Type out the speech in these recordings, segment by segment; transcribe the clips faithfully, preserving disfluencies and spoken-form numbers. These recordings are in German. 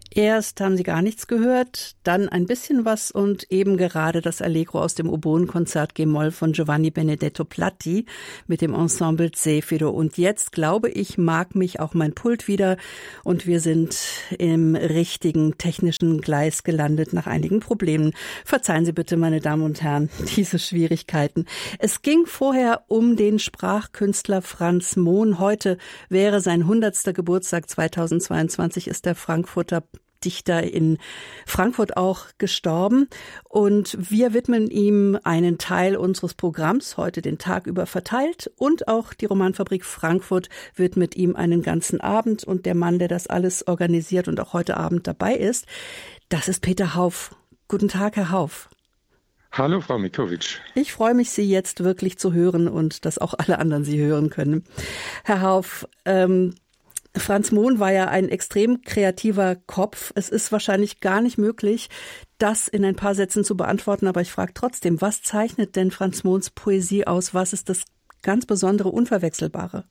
Erst haben Sie gar nichts gehört, dann ein bisschen was und eben gerade das Allegro aus dem Oboenkonzert G-Moll von Giovanni Benedetto Platti mit dem Ensemble Zefiro. Und jetzt, glaube ich, mag mich auch mein Pult wieder und wir sind im richtigen technischen Gleis gelandet nach einigen Problemen. Verzeihen Sie bitte, meine Damen und Herren, diese Schwierigkeiten. Es ging vorher um den Sprachkünstler Franz Mohn. Heute wäre sein hundertster Geburtstag. zweitausendzweiundzwanzig ist der Frankfurter Dichter in Frankfurt auch gestorben und wir widmen ihm einen Teil unseres Programms, heute den Tag über verteilt, und auch die Romanfabrik Frankfurt widmet ihm einen ganzen Abend und der Mann, der das alles organisiert und auch heute Abend dabei ist, das ist Peter Hauff. Guten Tag, Herr Hauff. Hallo, Frau Mikovic. Ich freue mich, Sie jetzt wirklich zu hören und dass auch alle anderen Sie hören können. Herr Hauff, ähm, Franz Mohn war ja ein extrem kreativer Kopf. Es ist wahrscheinlich gar nicht möglich, das in ein paar Sätzen zu beantworten, aber ich frage trotzdem, was zeichnet denn Franz Mohns Poesie aus? Was ist das ganz Besondere, Unverwechselbare?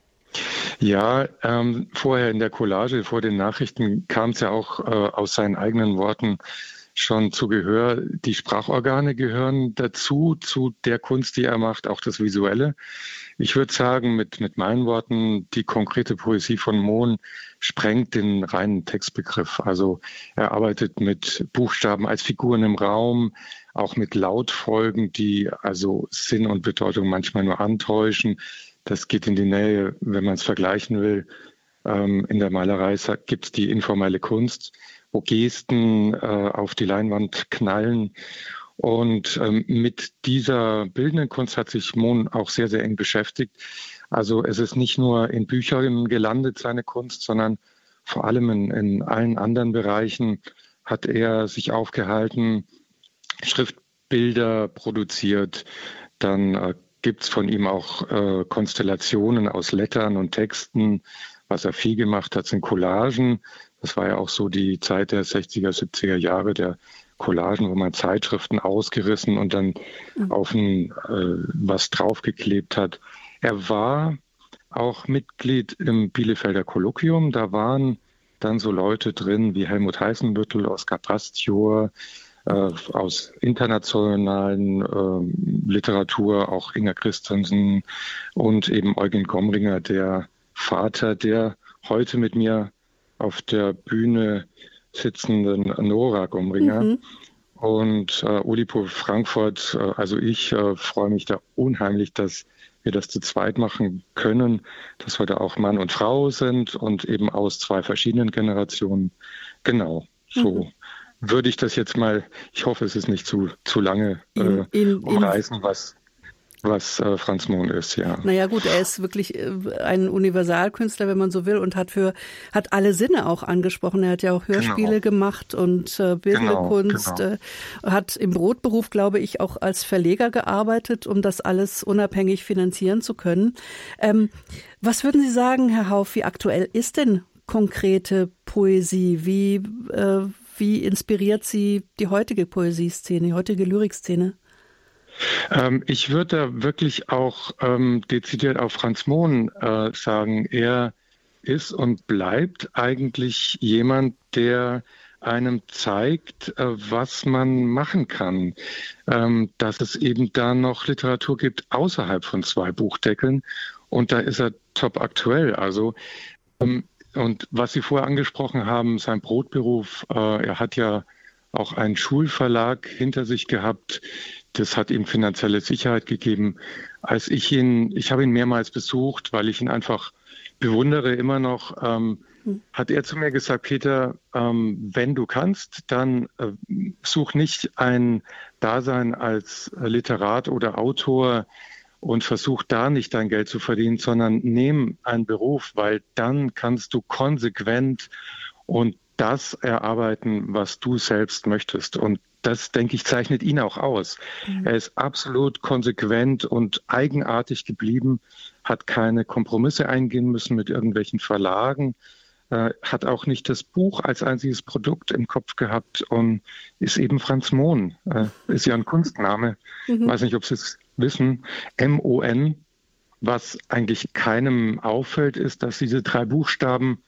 Ja, ähm, vorher in der Collage, vor den Nachrichten kam es ja auch äh, aus seinen eigenen Worten schon zu Gehör. Die Sprachorgane gehören dazu, zu der Kunst, die er macht, auch das Visuelle. Ich würde sagen, mit, mit meinen Worten, die konkrete Poesie von Mohn sprengt den reinen Textbegriff. Also er arbeitet mit Buchstaben als Figuren im Raum, auch mit Lautfolgen, die also Sinn und Bedeutung manchmal nur antäuschen. Das geht in die Nähe, wenn man es vergleichen will. Ähm, in der Malerei gibt es die informelle Kunst, wo Gesten äh, auf die Leinwand knallen. Und ähm, mit dieser bildenden Kunst hat sich Mohn auch sehr, sehr eng beschäftigt. Also es ist nicht nur in Büchern gelandet, seine Kunst, sondern vor allem in, in allen anderen Bereichen hat er sich aufgehalten, Schriftbilder produziert. Dann äh, gibt es von ihm auch äh, Konstellationen aus Lettern und Texten. Was er viel gemacht hat, sind Collagen. Das war ja auch so die Zeit der sechziger, siebziger Jahre der Collagen, wo man Zeitschriften ausgerissen und dann mhm. auf ein, äh, was draufgeklebt hat. Er war auch Mitglied im Bielefelder Kolloquium. Da waren dann so Leute drin wie Helmut Heißenbüttel, Oskar Pastior, äh, aus internationalen äh, Literatur, auch Inger Christensen und eben Eugen Gomringer, der Vater der heute mit mir auf der Bühne sitzenden Nora Gomringer. Mhm. Und äh, Oulipo Frankfurt, äh, also ich äh, freue mich da unheimlich, dass wir das zu zweit machen können, dass wir da auch Mann und Frau sind und eben aus zwei verschiedenen Generationen. Genau, so mhm. würde ich das jetzt mal, ich hoffe, es ist nicht zu, zu lange äh, in, in, umreißen, was... was äh, Franz Mohn ist, ja. Naja gut, er ist wirklich äh, ein Universalkünstler, wenn man so will, und hat für hat alle Sinne auch angesprochen. Er hat ja auch Hörspiele genau. gemacht und äh, bildende genau, Kunst, genau. Äh, hat im Brotberuf, glaube ich, auch als Verleger gearbeitet, um das alles unabhängig finanzieren zu können. Ähm, was würden Sie sagen, Herr Hauff, wie aktuell ist denn konkrete Poesie? Wie, äh, wie inspiriert Sie die heutige Poesieszene, die heutige Lyrikszene? Ähm, ich würde da wirklich auch ähm, dezidiert auf Franz Mohn äh, sagen. Er ist und bleibt eigentlich jemand, der einem zeigt, äh, was man machen kann. Ähm, dass es eben da noch Literatur gibt außerhalb von zwei Buchdeckeln. Und da ist er top aktuell. Also ähm, und was Sie vorher angesprochen haben, sein Brotberuf, äh, er hat ja auch einen Schulverlag hinter sich gehabt. Das hat ihm finanzielle Sicherheit gegeben. Als ich ihn, ich habe ihn mehrmals besucht, weil ich ihn einfach bewundere immer noch, ähm, hm. hat er zu mir gesagt, Peter, ähm, wenn du kannst, dann äh, such nicht ein Dasein als Literat oder Autor und versuch da nicht dein Geld zu verdienen, sondern nimm einen Beruf, weil dann kannst du konsequent und das erarbeiten, was du selbst möchtest. Und das, denke ich, zeichnet ihn auch aus. Mhm. Er ist absolut konsequent und eigenartig geblieben, hat keine Kompromisse eingehen müssen mit irgendwelchen Verlagen, äh, hat auch nicht das Buch als einziges Produkt im Kopf gehabt und ist eben Franz Mohn. Äh, ist ja ein Kunstname. Mhm. Weiß nicht, ob Sie es wissen. M O N. Was eigentlich keinem auffällt, ist, dass diese drei Buchstaben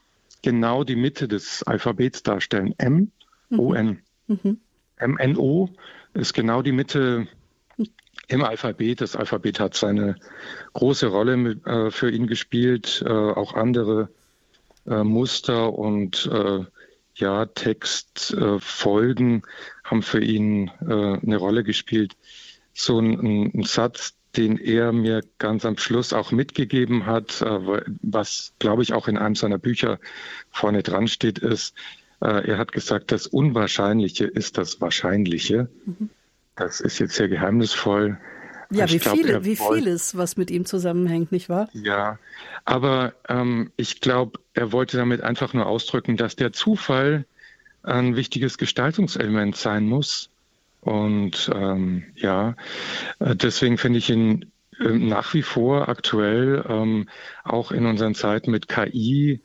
genau die Mitte des Alphabets darstellen. M, O, N. Mhm. M, N, O ist genau die Mitte im Alphabet. Das Alphabet hat seine große Rolle mit, äh, für ihn gespielt, äh, auch andere äh, Muster und äh, ja, Textfolgen äh, haben für ihn äh, eine Rolle gespielt. So ein, ein Satz, den er mir ganz am Schluss auch mitgegeben hat, äh, was, glaube ich, auch in einem seiner Bücher vorne dran steht, ist, äh, er hat gesagt, das Unwahrscheinliche ist das Wahrscheinliche. Mhm. Das ist jetzt sehr geheimnisvoll. Ja, wie, glaub, viele, wie vieles, was mit ihm zusammenhängt, nicht wahr? Ja, aber ähm, ich glaube, er wollte damit einfach nur ausdrücken, dass der Zufall ein wichtiges Gestaltungselement sein muss. Und ähm, ja, deswegen finde ich ihn äh, nach wie vor aktuell, ähm, auch in unseren Zeiten mit K I,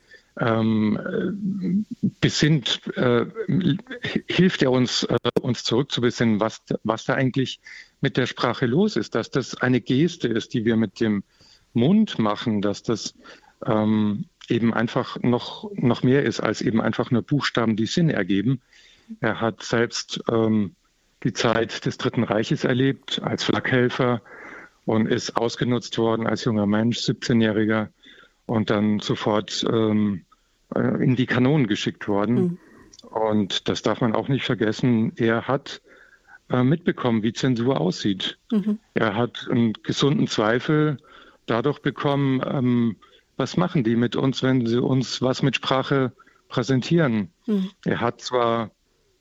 ähm, besinnt, äh, hilft er uns, äh, uns zurückzubesinnen, was, was da eigentlich mit der Sprache los ist, dass das eine Geste ist, die wir mit dem Mund machen, dass das ähm, eben einfach noch, noch mehr ist als eben einfach nur Buchstaben, die Sinn ergeben. Er hat selbst ähm, die Zeit des Dritten Reiches erlebt als Flakhelfer und ist ausgenutzt worden als junger Mensch, siebzehnjähriger, und dann sofort ähm, in die Kanonen geschickt worden. Mhm. Und das darf man auch nicht vergessen. Er hat äh, mitbekommen, wie Zensur aussieht. Mhm. Er hat einen gesunden Zweifel dadurch bekommen, ähm, was machen die mit uns, wenn sie uns was mit Sprache präsentieren. Mhm. Er hat zwar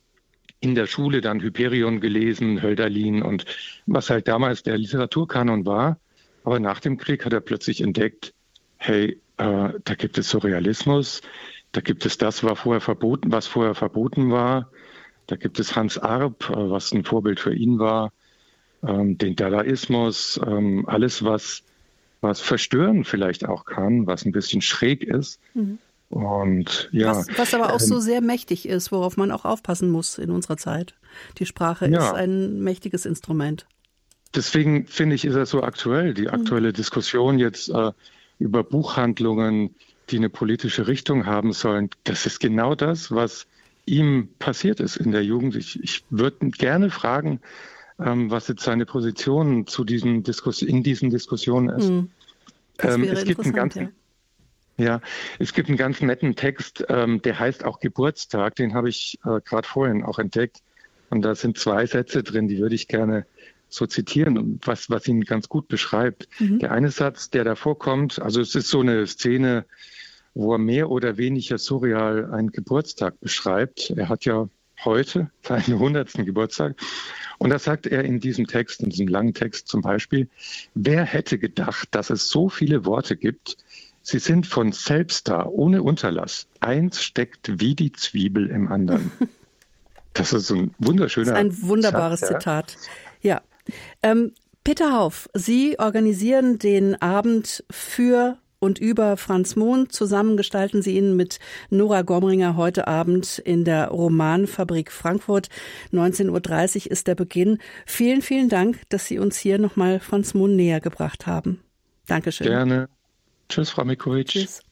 in der Schule dann Hyperion gelesen, Hölderlin und was halt damals der Literaturkanon war. Aber nach dem Krieg hat er plötzlich entdeckt, hey, äh, da gibt es Surrealismus, da gibt es das, was vorher verboten, was vorher verboten war. Da gibt es Hans Arp, äh, was ein Vorbild für ihn war, ähm, den Dadaismus, ähm, alles, was, was verstören vielleicht auch kann, was ein bisschen schräg ist. Mhm. Und ja, was, was aber auch ähm, so sehr mächtig ist, worauf man auch aufpassen muss in unserer Zeit. Die Sprache ja. ist ein mächtiges Instrument. Deswegen finde ich, ist er so aktuell. Die aktuelle mhm. Diskussion jetzt äh, über Buchhandlungen, die eine politische Richtung haben sollen, das ist genau das, was ihm passiert ist in der Jugend. Ich, ich würde gerne fragen, ähm, was jetzt seine Position zu diesen Diskus- in diesen Diskussionen ist. Mhm. Das ähm, wäre es gibt einen ganzen ja. Ja, es gibt einen ganz netten Text, ähm, der heißt auch Geburtstag, den habe ich äh, gerade vorhin auch entdeckt. Und da sind zwei Sätze drin, die würde ich gerne so zitieren, was, was ihn ganz gut beschreibt. Mhm. Der eine Satz, der davor kommt, also es ist so eine Szene, wo er mehr oder weniger surreal einen Geburtstag beschreibt. Er hat ja heute seinen hundertsten Geburtstag. Und da sagt er in diesem Text, in diesem langen Text zum Beispiel, wer hätte gedacht, dass es so viele Worte gibt. Sie sind von selbst da, ohne Unterlass. Eins steckt wie die Zwiebel im anderen. Das ist ein wunderschöner das ist ein wunderbares Satz, ja. Zitat. Ja. Ähm, Peter Hauff, Sie organisieren den Abend für und über Franz Mohn. Zusammen gestalten Sie ihn mit Nora Gomringer heute Abend in der Romanfabrik Frankfurt. neunzehn Uhr dreißig ist der Beginn. Vielen, vielen Dank, dass Sie uns hier nochmal Franz Mohn näher gebracht haben. Dankeschön. Gerne. Tschüss, Frau Mikulic. Tschüss.